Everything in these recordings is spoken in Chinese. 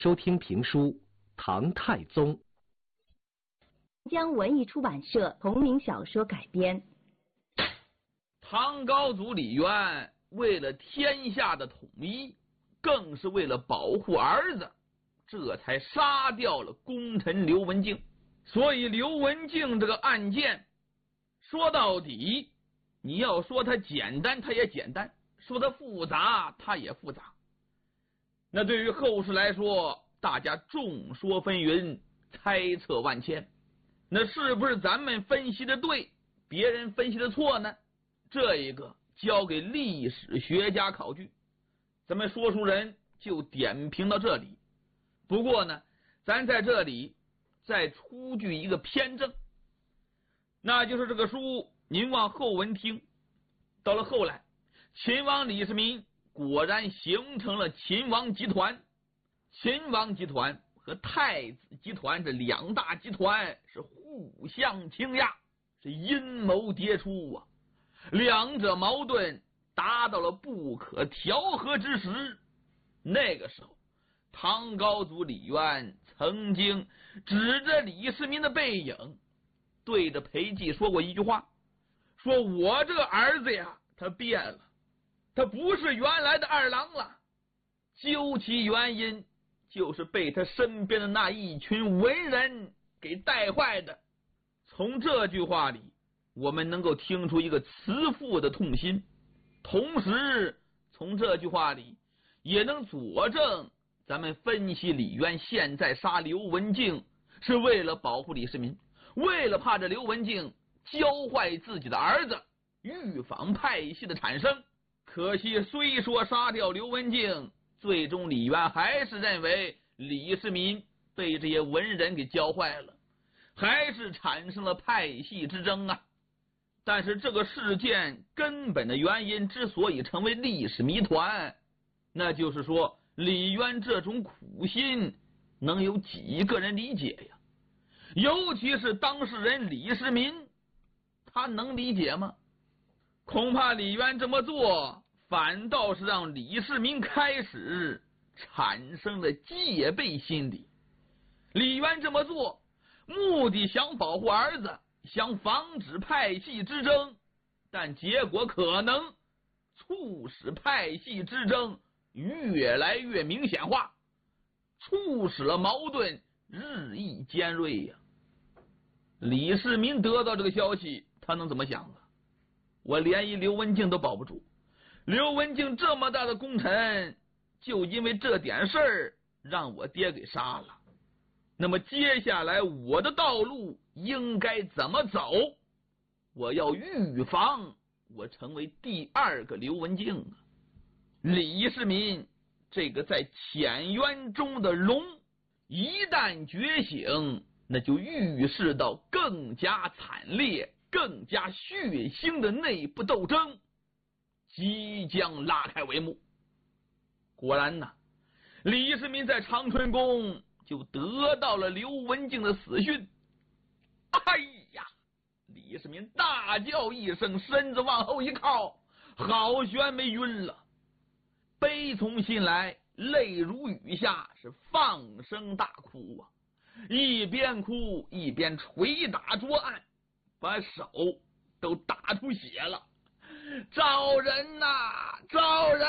收听评书《唐太宗》， 江文艺出版社同名小说改编。 唐高祖李渊为了天下的统一，更是为了保护儿子，这才杀掉了功臣刘文静。所以刘文静这个案件说到底，你要说它简单它也简单，说它复杂它也复杂。那对于后世来说，大家众说纷纭，猜测万千，那是不是咱们分析的对，别人分析的错呢？这一个交给历史学家考据，咱们说书人就点评到这里。不过呢，咱在这里再出具一个偏正，那就是这个书您往后文听，到了后来，秦王李世民果然形成了秦王集团。秦王集团和太子集团这两大集团是互相倾轧，是阴谋迭出啊，两者矛盾达到了不可调和之时。那个时候，唐高祖李渊曾经指着李世民的背影，对着裴寂说过一句话，说我这个儿子呀，他变了，他不是原来的二郎了。究其原因，就是被他身边的那一群文人给带坏的。从这句话里，我们能够听出一个慈父的痛心，同时从这句话里也能佐证咱们分析李渊现在杀刘文静是为了保护李世民，为了怕着刘文静教坏自己的儿子，预防派系的产生。可惜虽说杀掉刘文静，最终李渊还是认为李世民被这些文人给教坏了，还是产生了派系之争啊。但是这个事件根本的原因之所以成为历史谜团，那就是说李渊这种苦心能有几个人理解呀？尤其是当事人李世民，他能理解吗？恐怕李渊这么做反倒是让李世民开始产生了戒备心理。李渊这么做目的想保护儿子，想防止派系之争，但结果可能促使派系之争越来越明显化，促使了矛盾日益尖锐呀。李世民得到这个消息，他能怎么想啊？我连一刘文静都保不住，刘文静这么大的功臣，就因为这点事儿让我爹给杀了。那么接下来我的道路应该怎么走？我要预防我成为第二个刘文静啊！李世民这个在浅渊中的龙，一旦觉醒，那就预示到更加惨烈、更加血腥的内部斗争即将拉开帷幕。果然呐，李世民在长春宫就得到了刘文静的死讯。哎呀！李世民大叫一声，身子往后一靠，好悬没晕了。悲从心来，泪如雨下，是放声大哭啊！一边哭一边捶打桌案，把手都打出血了。招人呐，招人！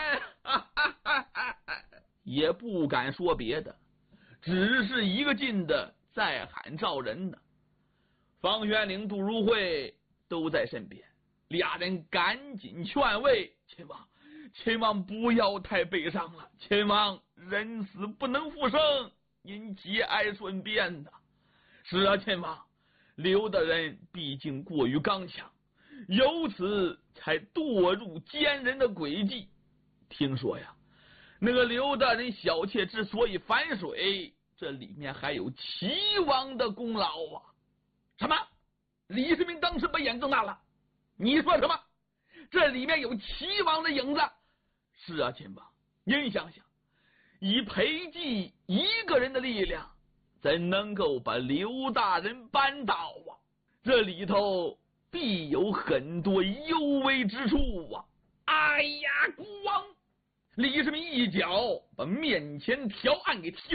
也不敢说别的，只是一个劲的在喊招人呢。方玄龄、杜如晦都在身边，俩人赶紧劝慰秦王，秦王不要太悲伤了，秦王人死不能复生，您节哀顺变的。是啊，秦王，刘大人毕竟过于刚强，由此才堕入奸人的诡计。听说呀，那个刘大人小妾之所以反水，这里面还有齐王的功劳啊！什么？李世民当时把眼瞪大了，你说什么？这里面有齐王的影子？是啊，秦王，您想想，以裴寂一个人的力量，怎能够把刘大人扳倒啊？这里头必有很多幽微之处啊！哎呀，孤王， 李世民一脚把面前条案给踢